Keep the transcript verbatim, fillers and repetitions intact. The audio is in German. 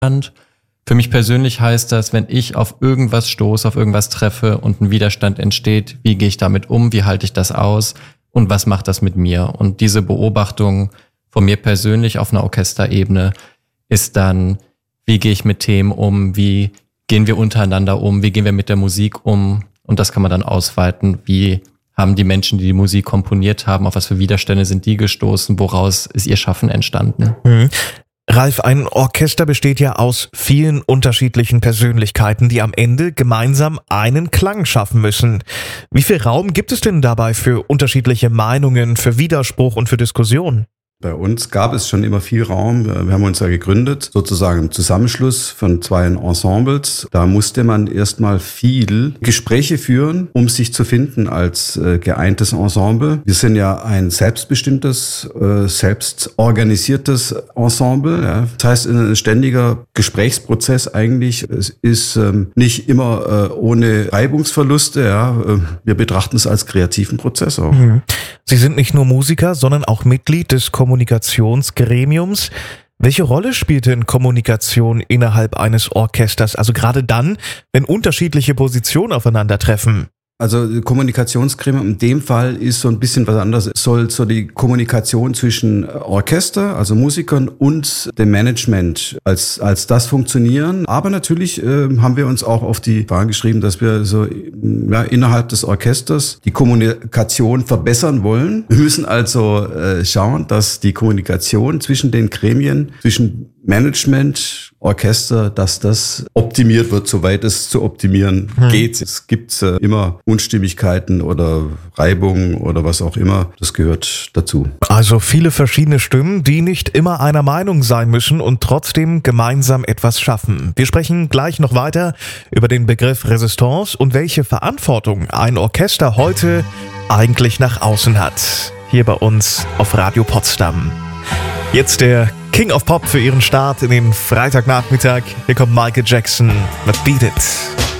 Widerstand. Für mich persönlich heißt das, wenn ich auf irgendwas stoße, auf irgendwas treffe und ein Widerstand entsteht, wie gehe ich damit um, wie halte ich das aus und was macht das mit mir? Und diese Beobachtung von mir persönlich auf einer Orchesterebene ist dann, wie gehe ich mit Themen um, wie gehen wir untereinander um, wie gehen wir mit der Musik um? Und das kann man dann ausweiten, wie haben die Menschen, die die Musik komponiert haben, auf was für Widerstände sind die gestoßen, woraus ist ihr Schaffen entstanden? Mhm. Ralf, ein Orchester besteht ja aus vielen unterschiedlichen Persönlichkeiten, die am Ende gemeinsam einen Klang schaffen müssen. Wie viel Raum gibt es denn dabei für unterschiedliche Meinungen, für Widerspruch und für Diskussion? Bei uns gab es schon immer viel Raum. Wir haben uns ja gegründet, sozusagen im Zusammenschluss von zwei Ensembles. Da musste man erstmal viel Gespräche führen, um sich zu finden als äh, geeintes Ensemble. Wir sind ja ein selbstbestimmtes, äh, selbstorganisiertes Ensemble. Ja. Das heißt, ein ständiger Gesprächsprozess eigentlich. Es ist ähm, nicht immer äh, ohne Reibungsverluste. Ja. Wir betrachten es als kreativen Prozess auch. Mhm. Sie sind nicht nur Musiker, sondern auch Mitglied des Kommunikationsgremiums. Welche Rolle spielt denn Kommunikation innerhalb eines Orchesters? Also gerade dann, wenn unterschiedliche Positionen aufeinandertreffen. Also Kommunikationsgremium in dem Fall ist so ein bisschen was anderes. Es soll so die Kommunikation zwischen Orchester, also Musikern und dem Management als als das funktionieren. Aber natürlich äh, haben wir uns auch auf die Fahne geschrieben, dass wir so ja, innerhalb des Orchesters die Kommunikation verbessern wollen. Wir müssen also äh, schauen, dass die Kommunikation zwischen den Gremien, zwischen Management, Orchester, dass das optimiert wird, soweit es zu optimieren hm. geht. Es gibt äh, immer Unstimmigkeiten oder Reibungen oder was auch immer. Das gehört dazu. Also viele verschiedene Stimmen, die nicht immer einer Meinung sein müssen und trotzdem gemeinsam etwas schaffen. Wir sprechen gleich noch weiter über den Begriff Resistance und welche Verantwortung ein Orchester heute eigentlich nach außen hat. Hier bei uns auf Radio Potsdam. Jetzt der King of Pop für ihren Start in den Freitagnachmittag. Hier kommt Michael Jackson mit Beat It.